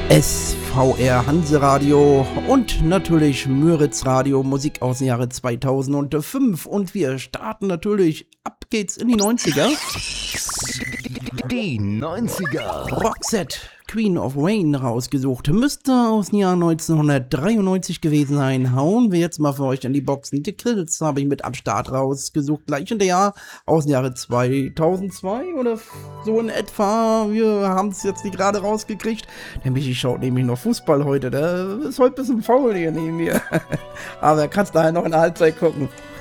SVR Hanseradio und natürlich Müritz Radio, Musik aus dem Jahre 2005. Und wir starten natürlich, ab geht's in die 90er. Die 90er. Roxette, Queen of Rain rausgesucht. Müsste aus dem Jahr 1993 gewesen sein. Hauen wir jetzt mal für euch in die Boxen. Die Kills habe ich mit am Start rausgesucht. Gleich hinterher aus dem Jahre 2002 oder so in etwa. Wir haben es jetzt nicht gerade rausgekriegt. Der Michi schaut nämlich noch Fußball heute. Der ist heute ein bisschen faul hier neben mir. Aber er kann es daher noch in der Halbzeit gucken.